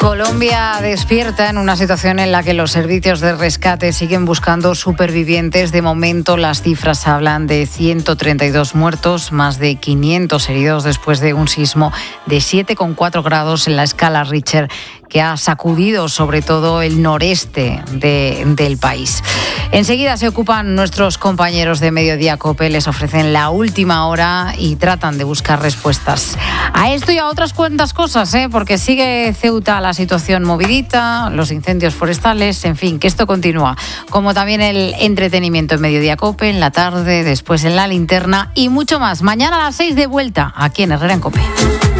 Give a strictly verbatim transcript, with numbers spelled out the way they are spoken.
Colombia despierta en una situación en la que los servicios de rescate siguen buscando supervivientes. De momento, las cifras hablan de ciento treinta y dos muertos, más de quinientos heridos después de un sismo de siete coma cuatro grados en la escala Richter, que ha sacudido sobre todo el noreste de, del país. Enseguida se ocupan nuestros compañeros de Mediodía COPE, les ofrecen la última hora y tratan de buscar respuestas a esto y a otras cuantas cosas, ¿eh? Porque sigue Ceuta la situación movidita, los incendios forestales, en fin, que esto continúa. Como también el entretenimiento en Mediodía COPE, en la tarde, después en la linterna y mucho más. Mañana a las seis de vuelta, aquí en Herrera en COPE.